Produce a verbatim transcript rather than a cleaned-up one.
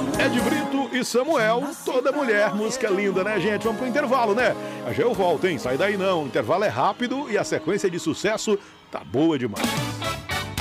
Ed Brito e Samuel, Toda Mulher, música linda, né, gente? Vamos pro intervalo, né? Já eu volto, hein? Sai daí não, o intervalo é rápido e a sequência de sucesso tá boa demais.